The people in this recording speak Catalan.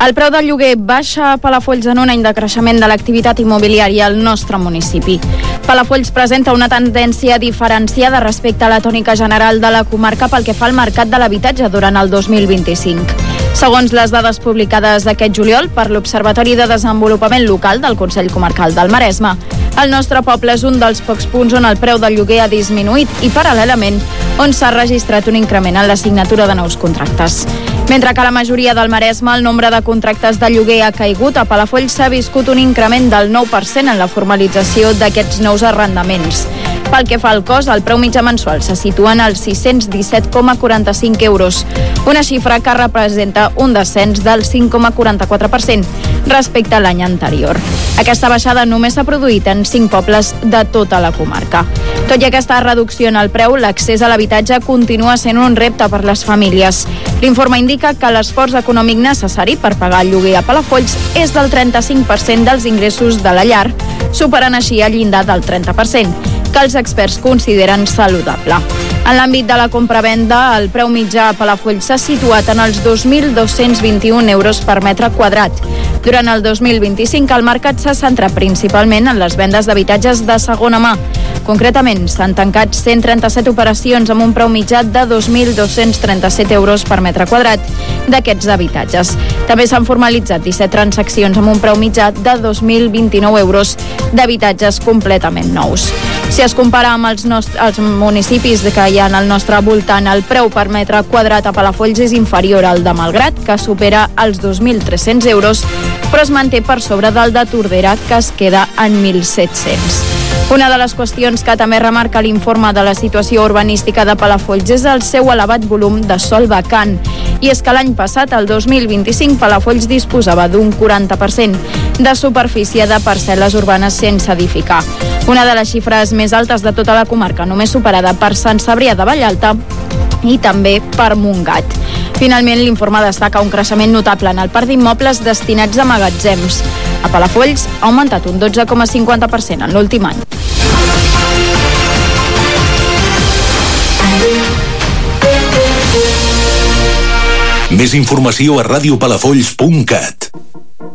El preu del lloguer baixa a Palafolls en un any de creixement de l'activitat immobiliària al nostre municipi. Palafolls presenta una tendència diferenciada respecte a la tònica general de la comarca pel que fa al mercat de l'habitatge durant el 2025. Segons les dades publicades aquest juliol per l'Observatori de Desenvolupament Local del Consell Comarcal del Maresme, el nostre poble és un dels pocs punts on el preu del lloguer ha disminuït i, paral·lelament, on s'ha registrat un increment en la signatura de nous contractes. Mentre que a la majoria del Maresme el nombre de contractes de lloguer ha caigut, a Palafolls s'ha viscut un increment del 9% en la formalització d'aquests nous arrendaments. Pel que fa al cost, el preu mitjà mensual se situa en els 617,45 euros, una xifra que representa un descens del 5,44% respecte a l'any anterior. Aquesta baixada només s'ha produït en 5 pobles de tota la comarca. Tot i aquesta reducció en el preu, l'accés a l'habitatge continua sent un repte per les famílies. L'informe indica que l'esforç econòmic necessari per pagar el lloguer a Palafolls és del 35% dels ingressos de la llar, superant així el llindar del 30%, que els experts consideren saludable. En l'àmbit de la compra-venda, el preu mitjà a Palafolls s'ha situat en els 2.221 euros per metre quadrat. Durant el 2025, el mercat s'ha centrat principalment en les vendes d'habitatges de segona mà. Concretament, s'han tancat 137 operacions amb un preu mitjà de 2.237 euros per metre quadrat d'aquests habitatges. També s'han formalitzat 17 transaccions amb un preu mitjà de 2.029 euros d'habitatges completament nous. Si es compara amb els municipis que hi ha al nostre voltant, el preu per metre quadrat a Palafolls és inferior al de Malgrat, que supera els 2.300 euros, però es manté per sobre del de Tordera, que es queda en 1.700. Una de les qüestions que també remarca l'informe de la situació urbanística de Palafolls és el seu elevat volum de sòl vacant. I és que l'any passat, el 2025, Palafolls disposava d'un 40% de superfície de parcel·les urbanes sense edificar. Una de les xifres més altes de tota la comarca, només superada per Sant Cebrià de Vallalta i també per Montgat. Finalment, l'informe destaca un creixement notable en el parc d'immobles destinats a magatzems. A Palafolls ha augmentat un 12,50% en l'últim any. Més informació a radiopalafolls.cat.